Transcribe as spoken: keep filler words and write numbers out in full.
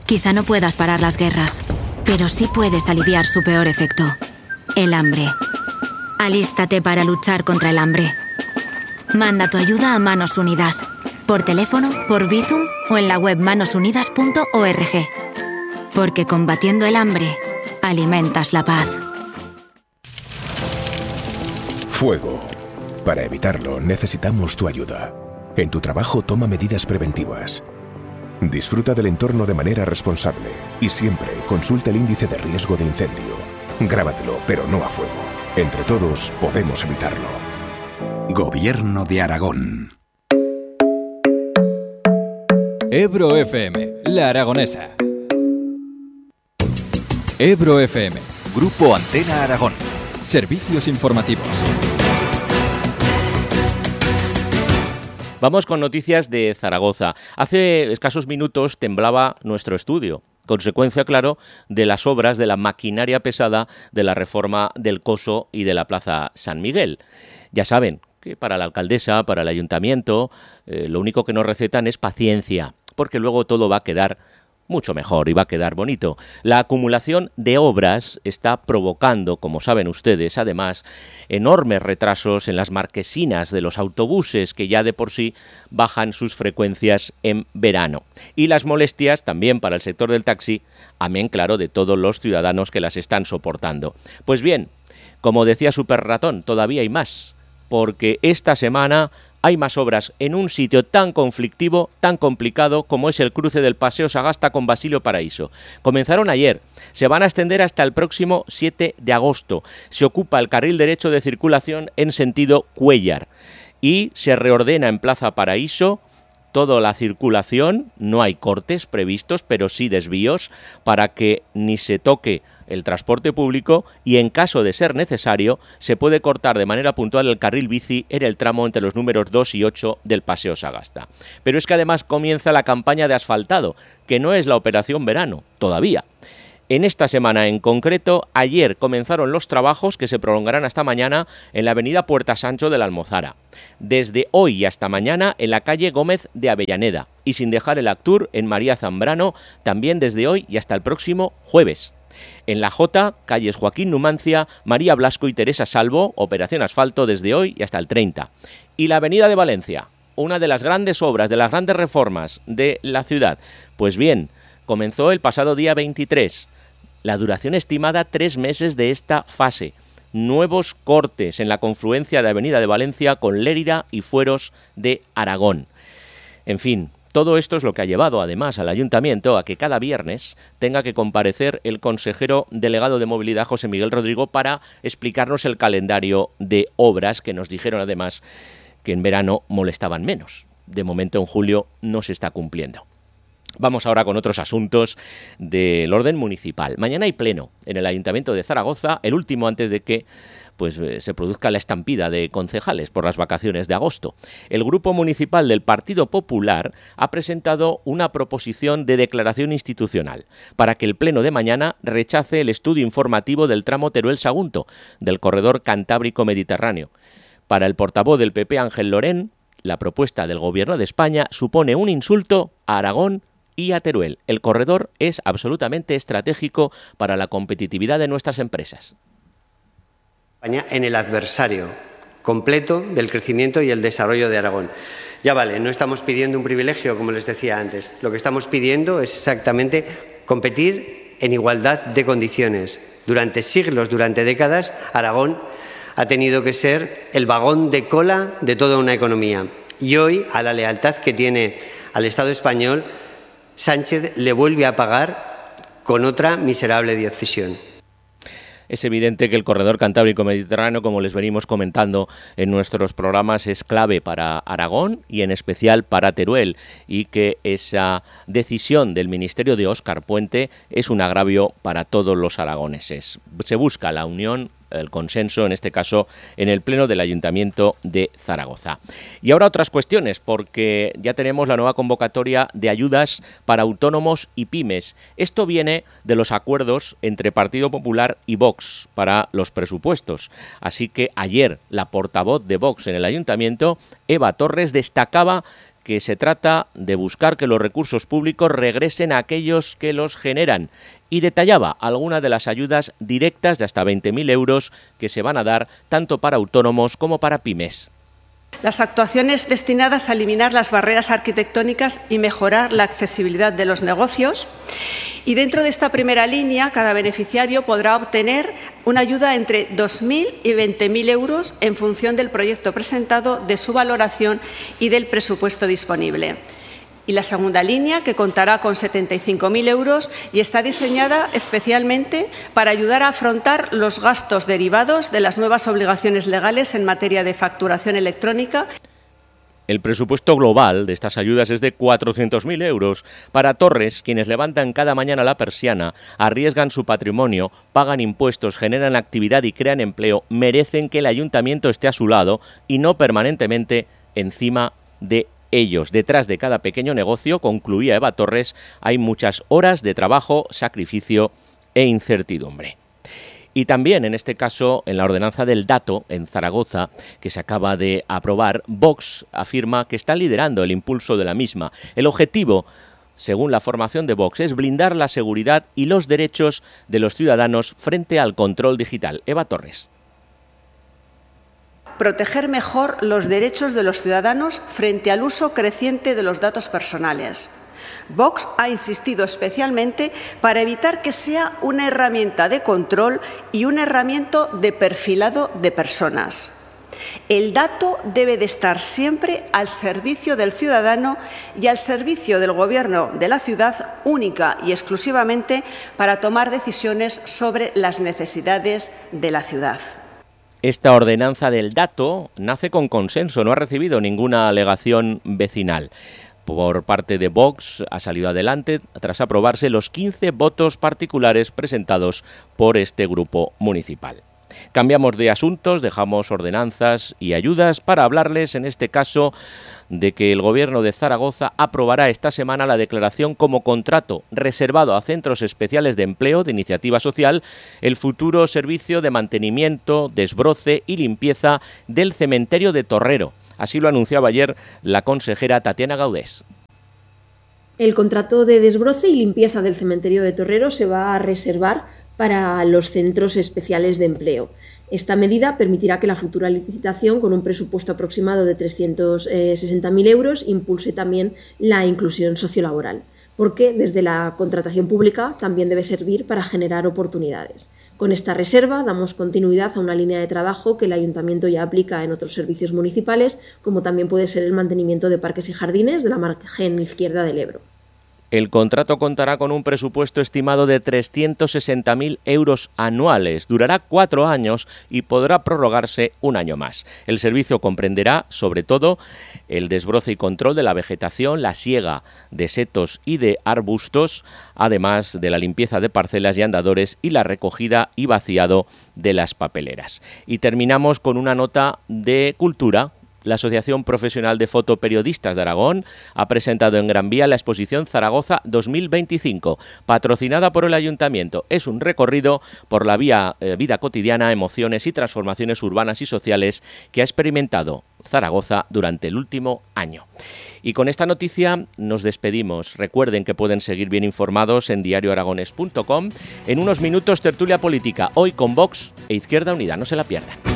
Quizá no puedas parar las guerras, pero sí puedes aliviar su peor efecto, el hambre. Alístate para luchar contra el hambre. Manda tu ayuda a Manos Unidas, por teléfono, por Bizum o en la web manos unidas punto org. Porque combatiendo el hambre, alimentas la paz. Fuego. Para evitarlo, necesitamos tu ayuda. En tu trabajo, toma medidas preventivas. Disfruta del entorno de manera responsable y siempre consulta el índice de riesgo de incendio. Grábatelo, pero no a fuego. Entre todos, podemos evitarlo. Gobierno de Aragón. Ebro F M, La Aragonesa. Ebro F M, Grupo Antena Aragón. Servicios informativos. Vamos con noticias de Zaragoza. Hace escasos minutos temblaba nuestro estudio, consecuencia, claro, de las obras de la maquinaria pesada de la reforma del Coso y de la Plaza San Miguel. Ya saben que para la alcaldesa, para el ayuntamiento, eh, lo único que nos recetan es paciencia, porque luego todo va a quedar mucho mejor y va a quedar bonito. La acumulación de obras está provocando, como saben ustedes, además, enormes retrasos en las marquesinas de los autobuses que ya de por sí bajan sus frecuencias en verano. Y las molestias también para el sector del taxi, amén, claro, de todos los ciudadanos que las están soportando. Pues bien, como decía Super Ratón, todavía hay más, porque esta semana hay más obras en un sitio tan conflictivo, tan complicado como es el cruce del Paseo Sagasta con Basilio Paraíso. Comenzaron ayer, se van a extender hasta el próximo siete de agosto. Se ocupa el carril derecho de circulación en sentido Cuéllar y se reordena en Plaza Paraíso toda la circulación. No hay cortes previstos, pero sí desvíos para que ni se toque el transporte público y en caso de ser necesario se puede cortar de manera puntual el carril bici en el tramo entre los números dos y ocho del Paseo Sagasta. Pero es que además comienza la campaña de asfaltado, que no es la operación verano, todavía. En esta semana en concreto, ayer comenzaron los trabajos que se prolongarán hasta mañana en la avenida Puerta Sancho de la Almozara. Desde hoy hasta mañana en la calle Gómez de Avellaneda y sin dejar el Actur en María Zambrano también desde hoy y hasta el próximo jueves. En la Jota, calles Joaquín Numancia, María Blasco y Teresa Salvo, operación asfalto desde hoy y hasta el treinta. Y la avenida de Valencia, una de las grandes obras, de las grandes reformas de la ciudad. Pues bien, comenzó el pasado día veintitrés. La duración estimada tres meses de esta fase. Nuevos cortes en la confluencia de Avenida de Valencia con Lérida y Fueros de Aragón. En fin, todo esto es lo que ha llevado además al ayuntamiento a que cada viernes tenga que comparecer el consejero delegado de movilidad José Miguel Rodrigo para explicarnos el calendario de obras que nos dijeron además que en verano molestaban menos. De momento en julio no se está cumpliendo. Vamos ahora con otros asuntos del orden municipal. Mañana hay pleno en el Ayuntamiento de Zaragoza, el último antes de que pues, se produzca la estampida de concejales por las vacaciones de agosto. El Grupo Municipal del Partido Popular ha presentado una proposición de declaración institucional para que el pleno de mañana rechace el estudio informativo del tramo Teruel-Sagunto del corredor Cantábrico-Mediterráneo. Para el portavoz del P P, Ángel Lorén, la propuesta del Gobierno de España supone un insulto a Aragón y a Teruel. El corredor es absolutamente estratégico para la competitividad de nuestras empresas. España en el adversario completo del crecimiento y el desarrollo de Aragón. Ya vale, no estamos pidiendo un privilegio, como les decía antes. Lo que estamos pidiendo es exactamente competir en igualdad de condiciones. Durante siglos, durante décadas, Aragón ha tenido que ser el vagón de cola de toda una economía. Y hoy, a la lealtad que tiene al Estado español, Sánchez le vuelve a pagar con otra miserable decisión. Es evidente que el corredor Cantábrico-Mediterráneo, como les venimos comentando en nuestros programas, es clave para Aragón y en especial para Teruel, y que esa decisión del Ministerio de Óscar Puente es un agravio para todos los aragoneses. Se busca la unión, el consenso, en este caso, en el Pleno del Ayuntamiento de Zaragoza. Y ahora otras cuestiones, porque ya tenemos la nueva convocatoria de ayudas para autónomos y pymes. Esto viene de los acuerdos entre Partido Popular y Vox para los presupuestos. Así que ayer la portavoz de Vox en el Ayuntamiento, Eva Torres, destacaba que se trata de buscar que los recursos públicos regresen a aquellos que los generan, y detallaba algunas de las ayudas directas de hasta veinte mil euros que se van a dar tanto para autónomos como para pymes. Las actuaciones destinadas a eliminar las barreras arquitectónicas y mejorar la accesibilidad de los negocios. Y dentro de esta primera línea, cada beneficiario podrá obtener una ayuda entre dos mil y veinte mil euros en función del proyecto presentado, de su valoración y del presupuesto disponible. Y la segunda línea, que contará con setenta y cinco mil euros y está diseñada especialmente para ayudar a afrontar los gastos derivados de las nuevas obligaciones legales en materia de facturación electrónica. El presupuesto global de estas ayudas es de cuatrocientos mil euros. Para Torres, quienes levantan cada mañana la persiana, arriesgan su patrimonio, pagan impuestos, generan actividad y crean empleo, merecen que el ayuntamiento esté a su lado y no permanentemente encima de ellos. Detrás de cada pequeño negocio, concluía Eva Torres, hay muchas horas de trabajo, sacrificio e incertidumbre. Y también, en este caso, en la ordenanza del dato, en Zaragoza, que se acaba de aprobar, Vox afirma que está liderando el impulso de la misma. El objetivo, según la formación de Vox, es blindar la seguridad y los derechos de los ciudadanos frente al control digital. Eva Torres. Proteger mejor los derechos de los ciudadanos frente al uso creciente de los datos personales. Vox ha insistido especialmente para evitar que sea una herramienta de control y una herramienta de perfilado de personas. El dato debe de estar siempre al servicio del ciudadano y al servicio del Gobierno de la ciudad, única y exclusivamente para tomar decisiones sobre las necesidades de la ciudad. Esta ordenanza del dato nace con consenso, no ha recibido ninguna alegación vecinal. Por parte de Vox ha salido adelante tras aprobarse los quince votos particulares presentados por este grupo municipal. Cambiamos de asuntos, dejamos ordenanzas y ayudas para hablarles, en este caso, de que el Gobierno de Zaragoza aprobará esta semana la declaración como contrato reservado a centros especiales de empleo de iniciativa social el futuro servicio de mantenimiento, desbroce y limpieza del cementerio de Torrero. Así lo anunciaba ayer la consejera Tatiana Gaudés. El contrato de desbroce y limpieza del cementerio de Torrero se va a reservar para los centros especiales de empleo. Esta medida permitirá que la futura licitación, con un presupuesto aproximado de trescientos sesenta mil euros, impulse también la inclusión sociolaboral, porque desde la contratación pública también debe servir para generar oportunidades. Con esta reserva damos continuidad a una línea de trabajo que el Ayuntamiento ya aplica en otros servicios municipales, como también puede ser el mantenimiento de parques y jardines de la margen izquierda del Ebro. El contrato contará con un presupuesto estimado de trescientos sesenta mil euros anuales. Durará cuatro años y podrá prorrogarse un año más. El servicio comprenderá, sobre todo, el desbroce y control de la vegetación, la siega de setos y de arbustos, además de la limpieza de parcelas y andadores y la recogida y vaciado de las papeleras. Y terminamos con una nota de cultura. La Asociación Profesional de Fotoperiodistas de Aragón ha presentado en Gran Vía la exposición Zaragoza dos mil veinticinco, patrocinada por el Ayuntamiento. Es un recorrido por la vía, eh, vida cotidiana, emociones y transformaciones urbanas y sociales que ha experimentado Zaragoza durante el último año. Y con esta noticia nos despedimos. Recuerden que pueden seguir bien informados en diario aragones punto com. En unos minutos, tertulia política, hoy con Vox e Izquierda Unida. No se la pierdan.